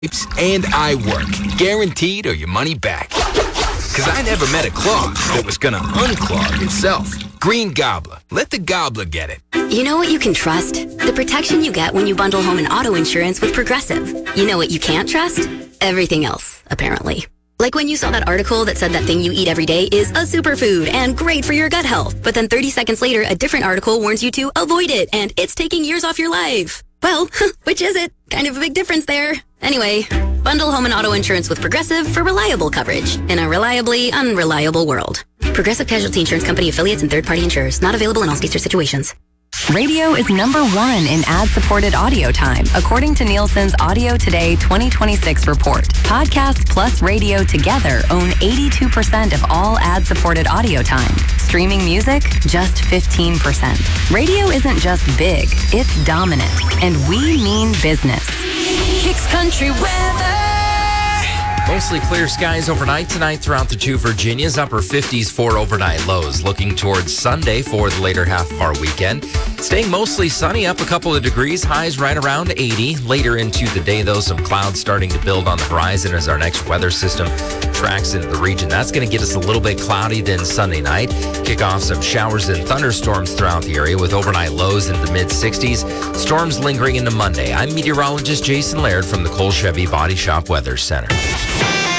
and eye work. Guaranteed or your money back. Because I never met a clog that was going to unclog itself. Green Gobbler. Let the gobbler get it. You know what you can trust? The protection you get when you bundle home and auto insurance with Progressive. You know what you can't trust? Everything else, apparently. Like when you saw that article that said that thing you eat every day is a superfood and great for your gut health. But then 30 seconds later, a different article warns you to avoid it and it's taking years off your life. Well, which is it? Kind of a big difference there. Anyway, bundle home and auto insurance with Progressive for reliable coverage in a reliably unreliable world. Progressive Casualty Insurance Company affiliates and third-party insurers. Not available in all states or situations. Radio is #1 in ad-supported audio time, according to Nielsen's Audio Today 2026 report. Podcasts plus radio together own 82% of all ad-supported audio time. Streaming music, just 15%. Radio isn't just big, it's dominant. And we mean business. Kicks Country weather. Mostly clear skies overnight tonight throughout the two Virginias. Upper 50s for overnight lows. Looking towards Sunday for the later half of our weekend. Staying mostly sunny, up a couple of degrees. Highs right around 80. Later into the day, though, some clouds starting to build on the horizon as our next weather system tracks into the region. That's going to get us a little bit cloudy then Sunday night. Kick off some showers and thunderstorms throughout the area with overnight lows in the mid-60s. Storms lingering into Monday. I'm meteorologist Jason Laird from the Cole Chevy Body Shop Weather Center.